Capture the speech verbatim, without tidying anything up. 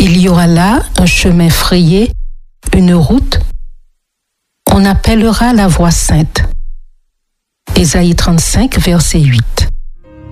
Il y aura là un chemin frayé, une route. On appellera la voie sainte. Ésaïe trente-cinq, verset huit.